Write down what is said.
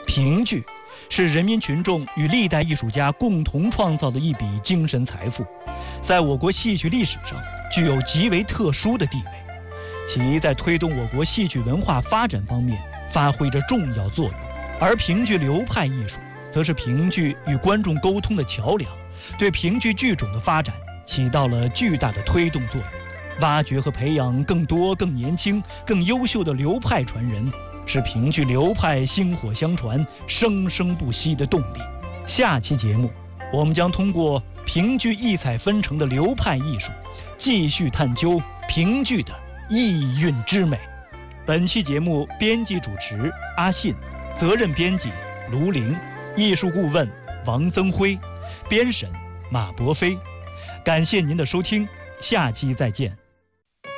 评剧是人民群众与历代艺术家共同创造的一笔精神财富，在我国戏剧历史上具有极为特殊的地位，其在推动我国戏剧文化发展方面发挥着重要作用。而评剧流派艺术则是评剧与观众沟通的桥梁，对评剧剧种的发展起到了巨大的推动作用。挖掘和培养更多更年轻更优秀的流派传人，是评剧流派薪火相传生生不息的动力。下期节目我们将通过评剧异彩纷呈的流派艺术，继续探究评剧的意蕴之美。本期节目编辑主持阿信，责任编辑卢玲，艺术顾问王增辉，编审马博飞。感谢您的收听，下期再见。